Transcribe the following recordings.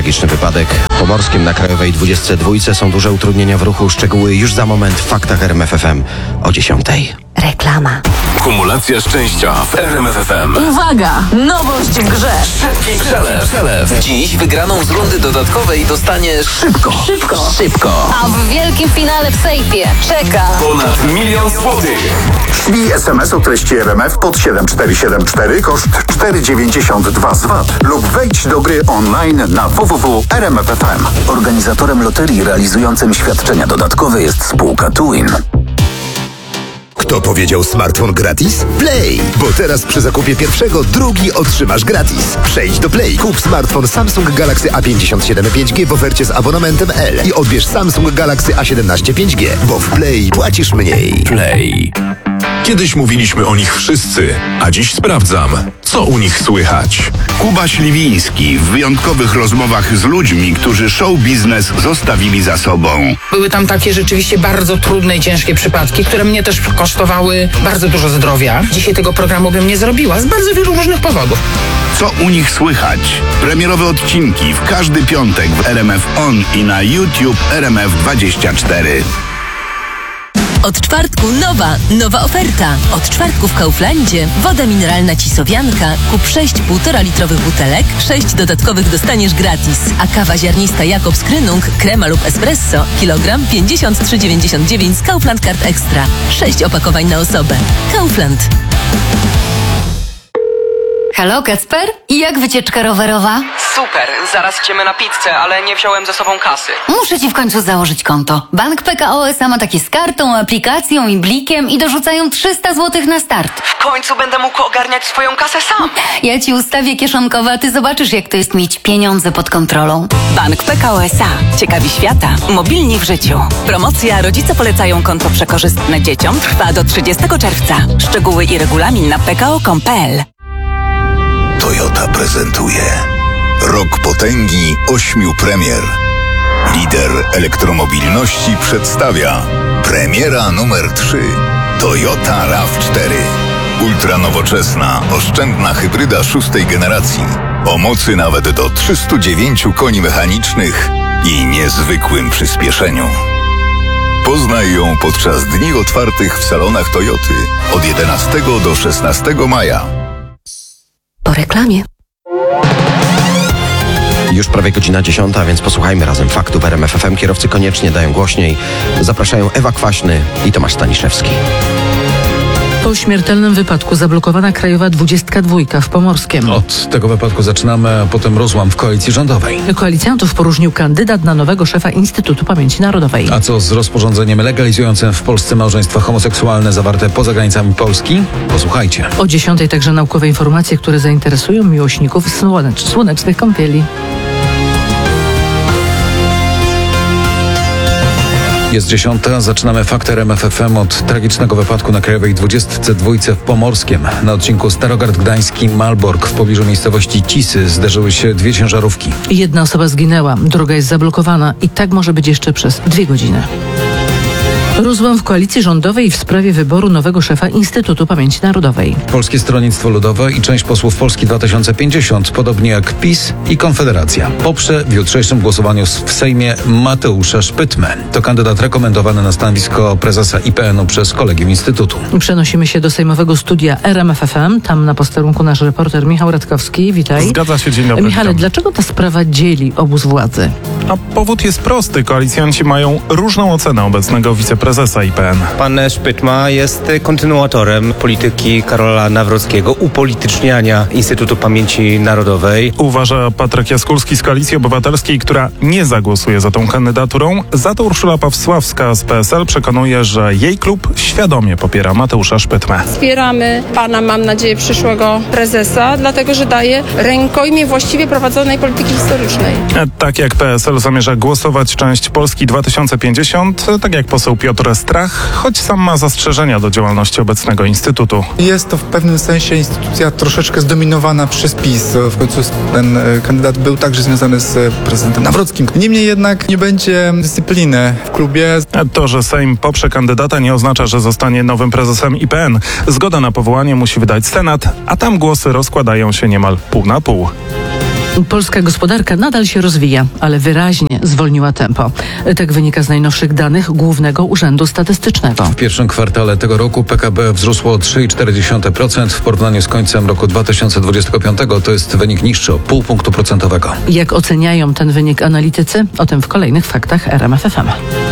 tragiczny wypadek. W Pomorskiem na Krajowej 22 są duże utrudnienia w ruchu. Szczegóły już za moment w Faktach RMF FM o 10. Reklama. Kumulacja szczęścia w RMF FM. Uwaga! Nowość w grze. Szybki przelew. Dziś wygraną z rundy dodatkowej dostaniesz szybko. A w wielkim finale w sejfie czeka Ponad 1 000 000 złotych. Ślij SMS o treści RMF pod 7474 koszt 4,92 z VAT lub wejdź do gry online na www.rmf.fm. Organizatorem loterii realizującym świadczenia dodatkowe jest spółka Twin. Kto powiedział smartfon gratis? Play! Bo teraz przy zakupie pierwszego drugi otrzymasz gratis. Przejdź do Play, kup smartfon Samsung Galaxy A57 5G w ofercie z abonamentem L i odbierz Samsung Galaxy A17 5G, bo w Play płacisz mniej. Play. Kiedyś mówiliśmy o nich wszyscy, a dziś sprawdzam, co u nich słychać. Kuba Śliwiński w wyjątkowych rozmowach z ludźmi, którzy show biznes zostawili za sobą. Były tam takie rzeczywiście bardzo trudne i ciężkie przypadki, które mnie też kosztowały bardzo dużo zdrowia. Dzisiaj tego programu bym nie zrobiła z bardzo wielu różnych powodów. Co u nich słychać? Premierowe odcinki w każdy piątek w RMF On i na YouTube RMF24. Od czwartku nowa oferta. Od czwartku w Kauflandzie woda mineralna Cisowianka. Kup 6 1,5 litrowych butelek, 6 dodatkowych dostaniesz gratis. A kawa ziarnista Jakobs Krynung, krema lub espresso, kilogram 53,99 z Kaufland Card Extra. 6 opakowań na osobę. Kaufland. Halo, Kacper? I jak wycieczka rowerowa? Super, zaraz idziemy na pizzę, ale nie wziąłem ze sobą kasy. Muszę ci w końcu założyć konto. Bank PKO SA ma takie z kartą, aplikacją i blikiem i dorzucają 300 zł na start. W końcu będę mógł ogarniać swoją kasę sam. Ja ci ustawię kieszonkowe, a ty zobaczysz, jak to jest mieć pieniądze pod kontrolą. Bank PKO SA. Ciekawi świata. Mobilni w życiu. Promocja Rodzice polecają konto przekorzystne dzieciom trwa do 30 czerwca. Szczegóły i regulamin na pko.com.pl. Toyota prezentuje Rok potęgi 8 premier. Lider elektromobilności przedstawia premiera numer 3 Toyota RAV4. Ultranowoczesna, oszczędna hybryda 6. generacji o mocy nawet do 309 koni mechanicznych i niezwykłym przyspieszeniu. Poznaj ją podczas dni otwartych w salonach Toyoty od 11 do 16 maja. Po reklamie. Już prawie godzina 10, więc posłuchajmy razem faktów RMF FM. Kierowcy koniecznie dają głośniej. Zapraszają Ewa Kwaśny i Tomasz Staniszewski. Po śmiertelnym wypadku zablokowana Krajowa 22 w Pomorskiem. Od tego wypadku zaczynamy, a potem rozłam w koalicji rządowej. Koalicjantów poróżnił kandydat na nowego szefa Instytutu Pamięci Narodowej. A co z rozporządzeniem legalizującym w Polsce małżeństwa homoseksualne zawarte poza granicami Polski? Posłuchajcie. O 10 także naukowe informacje, które zainteresują miłośników słonecznych kąpieli. Jest 10, zaczynamy Fakty RMF FM od tragicznego wypadku na Krajowej 22 w Pomorskiem. Na odcinku Starogard Gdański-Malbork w pobliżu miejscowości Cisy zderzyły się 2 ciężarówki. Jedna osoba zginęła, droga jest zablokowana i tak może być jeszcze przez 2 godziny. Rozłam w koalicji rządowej w sprawie wyboru nowego szefa Instytutu Pamięci Narodowej. Polskie Stronnictwo Ludowe i część posłów Polski 2050, podobnie jak PiS i Konfederacja, poprze w jutrzejszym głosowaniu w Sejmie Mateusza Szpytmę. To kandydat rekomendowany na stanowisko prezesa IPN-u przez kolegium Instytutu. Przenosimy się do sejmowego studia RMF FM. Tam na posterunku nasz reporter Michał Radkowski. Witaj. Zgadza się, dzień dobry. Michale, dlaczego ta sprawa dzieli obóz władzy? A powód jest prosty. Koalicjanci mają różną ocenę obecnego wiceprezesa IPN. Pan Szpytma jest kontynuatorem polityki Karola Nawrockiego, upolityczniania Instytutu Pamięci Narodowej. Uważa Patryk Jaskulski z Koalicji Obywatelskiej, która nie zagłosuje za tą kandydaturą. Za to Urszula Pawsławska z PSL przekonuje, że jej klub świadomie popiera Mateusza Szpytmę. Wspieramy pana, mam nadzieję, przyszłego prezesa, dlatego że daje rękojmię właściwie prowadzonej polityki historycznej. Tak jak PSL zamierza głosować część Polski 2050, tak jak poseł Piotr Strach, choć sam ma zastrzeżenia do działalności obecnego instytutu. Jest to w pewnym sensie instytucja troszeczkę zdominowana przez PiS. W końcu ten kandydat był także związany z prezydentem Nawrockim. Niemniej jednak nie będzie dyscypliny w klubie. To, że Sejm poprze kandydata, nie oznacza, że zostanie nowym prezesem IPN. Zgoda na powołanie musi wydać Senat, a tam głosy rozkładają się niemal pół na pół. Polska gospodarka nadal się rozwija, ale wyraźnie zwolniła tempo. Tak wynika z najnowszych danych Głównego Urzędu Statystycznego. W pierwszym kwartale tego roku PKB wzrosło o 3,4% w porównaniu z końcem roku 2025. To jest wynik niższy o 0,5 punktu procentowego. Jak oceniają ten wynik analitycy? O tym w kolejnych faktach RMF FM.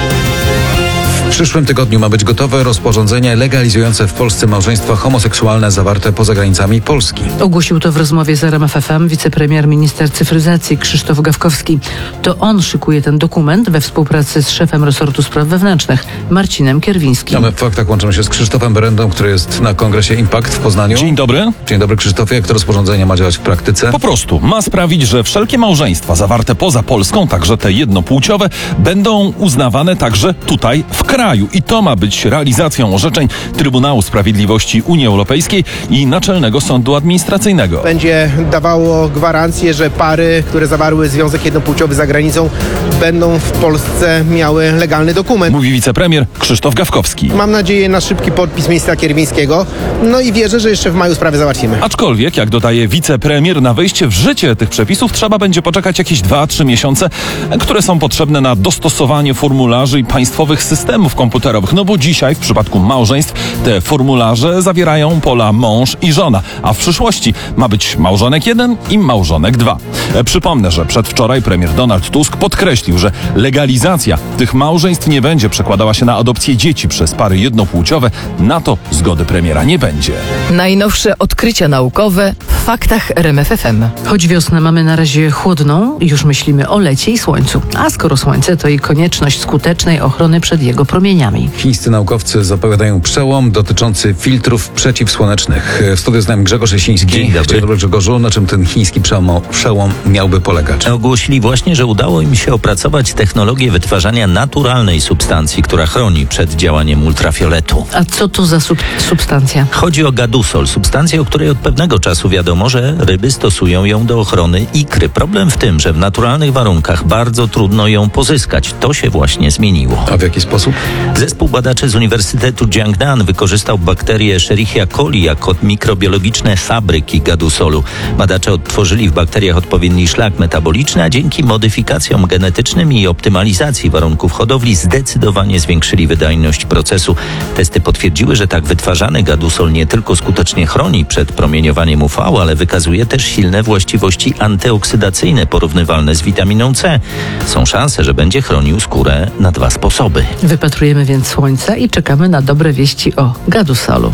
W przyszłym tygodniu ma być gotowe rozporządzenie legalizujące w Polsce małżeństwa homoseksualne zawarte poza granicami Polski. Ogłosił to w rozmowie z RMF FM wicepremier minister cyfryzacji Krzysztof Gawkowski. To on szykuje ten dokument we współpracy z szefem resortu spraw wewnętrznych Marcinem Kierwińskim. A my w faktach łączymy się z Krzysztofem Berendą, który jest na kongresie Impact w Poznaniu. Dzień dobry. Dzień dobry, Krzysztofie. Jak to rozporządzenie ma działać w praktyce? Po prostu ma sprawić, że wszelkie małżeństwa zawarte poza Polską, także te jednopłciowe, będą uznawane także tutaj w kraju. I to ma być realizacją orzeczeń Trybunału Sprawiedliwości Unii Europejskiej i Naczelnego Sądu Administracyjnego. Będzie dawało gwarancję, że pary, które zawarły związek jednopłciowy za granicą, będą w Polsce miały legalny dokument. Mówi wicepremier Krzysztof Gawkowski. Mam nadzieję na szybki podpis ministra Kierwińskiego, no i wierzę, że jeszcze w maju sprawę załatwimy. Aczkolwiek, jak dodaje wicepremier, na wejście w życie tych przepisów trzeba będzie poczekać jakieś 2-3 miesiące, które są potrzebne na dostosowanie formularzy i państwowych systemów komputerowych. No bo dzisiaj w przypadku małżeństw te formularze zawierają pola mąż i żona, a w przyszłości ma być małżonek 1 i małżonek 2. Przypomnę, że przedwczoraj premier Donald Tusk podkreślił, że legalizacja tych małżeństw nie będzie przekładała się na adopcję dzieci przez pary jednopłciowe. Na to zgody premiera nie będzie. Najnowsze odkrycia naukowe w faktach RMF FM. Choć wiosnę mamy na razie chłodną, już myślimy o lecie i słońcu. A skoro słońce, to i konieczność skutecznej ochrony przed jego promieniami. Chińscy naukowcy zapowiadają przełom dotyczący filtrów przeciwsłonecznych. W studiu z nami Grzegorz Jasiński. Dzień dobry. Dzień dobry, Grzegorzu. Na czym ten chiński przełom miałby polegać? Ogłosili właśnie, że udało im się opracować technologię wytwarzania naturalnej substancji, która chroni przed działaniem ultrafioletu. A co to za substancja? Chodzi o gadusol, substancję, o której od pewnego czasu wiadomo, że ryby stosują ją do ochrony ikry. Problem w tym, że w naturalnych warunkach bardzo trudno ją pozyskać. To się właśnie zmieniło. A w jaki sposób? Zespół badaczy z Uniwersytetu Jiangnan wykorzystał bakterię Escherichia coli jako mikrobiologiczne fabryki gadusolu. Badacze odtworzyli w bakteriach odpowiedni szlak metaboliczny, a dzięki modyfikacjom genetycznym i optymalizacji warunków hodowli zdecydowanie zwiększyli wydajność procesu. Testy potwierdziły, że tak wytwarzany gadusol nie tylko skutecznie chroni przed promieniowaniem UV, ale wykazuje też silne właściwości antyoksydacyjne porównywalne z witaminą C. Są szanse, że będzie chronił skórę na 2 sposoby. Wypatrujemy więc słońca i czekamy na dobre wieści o gadusolu.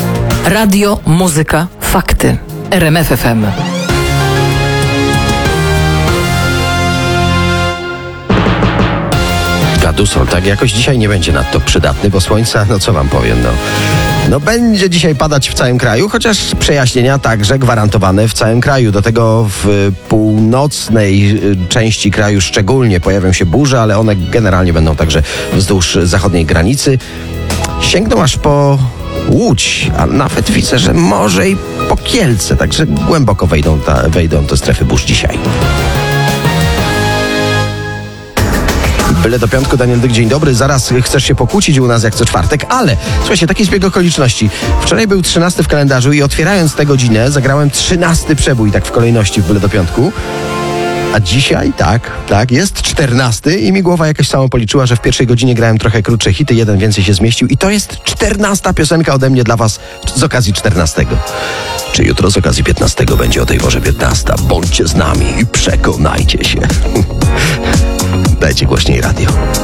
Radio, muzyka, fakty. RMF FM. Gadusol, tak jakoś dzisiaj nie będzie nadto przydatny, bo słońca, no co wam powiem, no będzie dzisiaj padać w całym kraju, chociaż przejaśnienia także gwarantowane w całym kraju. Do tego w północnej części kraju szczególnie pojawią się burze, ale one generalnie będą także wzdłuż zachodniej granicy. Sięgną aż po Łódź, a nawet widzę, że może i po Kielce, także głęboko wejdą te strefy burz dzisiaj. Byle do piątku, Daniel Dyk, dzień dobry. Zaraz chcesz się pokłócić u nas jak co czwartek, ale słuchajcie, taki zbieg okoliczności. Wczoraj był 13 w kalendarzu i otwierając tę godzinę zagrałem 13 przebój, tak w kolejności w Byle do piątku. A dzisiaj, tak, jest 14 i mi głowa jakoś samo policzyła, że w pierwszej godzinie grałem trochę krótsze hity, jeden więcej się zmieścił i to jest 14 piosenka ode mnie dla was z okazji 14. Czy jutro z okazji 15 będzie o tej porze 15? Bądźcie z nami i przekonajcie się. Dajcie głośniej radio.